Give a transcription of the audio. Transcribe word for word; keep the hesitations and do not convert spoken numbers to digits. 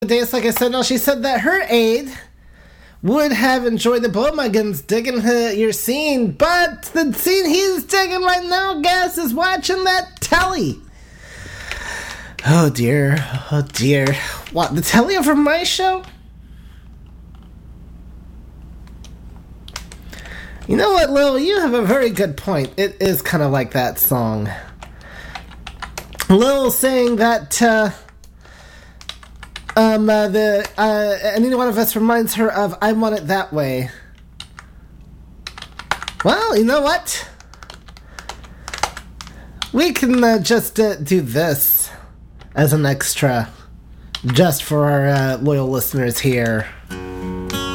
Days, like I said, now she said that her aide would have enjoyed the Blow My Guns digging her, your scene, but the scene he's digging right now, guys, is watching that telly. Oh dear, oh dear. What, the telly over my show? You know what, Lil, you have a very good point. It is kind of like that song. Lil saying that, uh... Um, uh, the, uh, any one of us reminds her of I Want It That Way. Well, you know what? We can uh, just uh, do this as an extra, just for our uh, loyal listeners here.